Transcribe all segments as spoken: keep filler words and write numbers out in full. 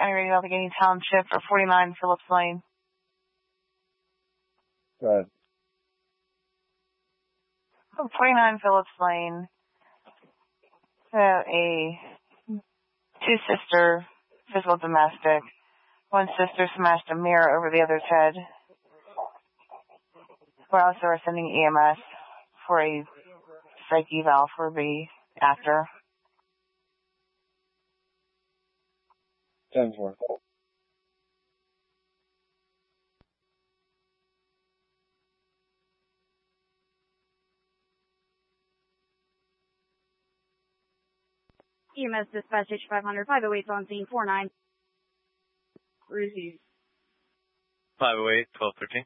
County Radio Allegheny Township for forty-nine Phillips Lane. Go ahead. forty-nine Phillips Lane. So a two-sister physical domestic. One sister smashed a mirror over the other's head. We also are sending E M S for a psych eval for the actor. ten four. E M S dispatch H five hundred, five oh eight on scene, four nine. Received. five oh eight, twelve thirteen.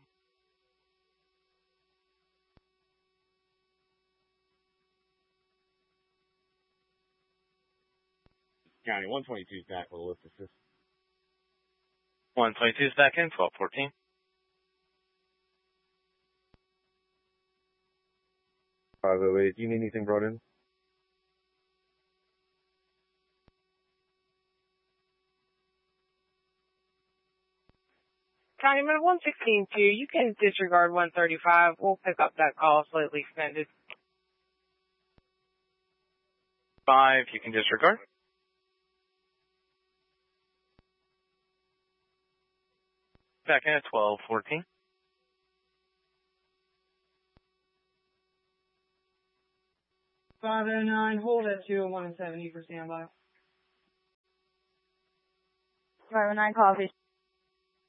County, one twenty-two is back with a lift assist. one twenty-two is back in, twelve fourteen. five oh eight. Do you need anything brought in? County, minute one sixteen two, you can disregard one thirty-five. We'll pick up that call slightly extended. Five, you can disregard. Back in at twelve fourteen. five oh nine, hold at two oh one and seventy for standby. five oh nine, call, please.